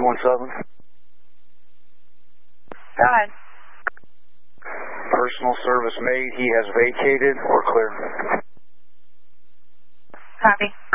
217. Go ahead. Personal service made. He has vacated or clear. Copy.